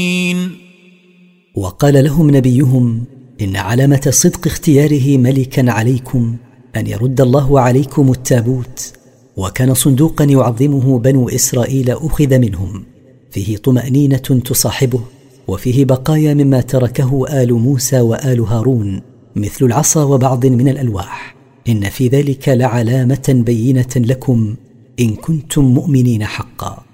وقال لهم نبيهم: إن علامة صدق اختياره ملكا عليكم أن يرد الله عليكم التابوت. وكان صندوقا يعظمه بنو إسرائيل أخذ منهم، فيه طمأنينة تصاحبه، وفيه بقايا مما تركه آل موسى وآل هارون مثل العصا وبعض من الألواح. إن في ذلك لعلامة بينة لكم إن كنتم مؤمنين حقا.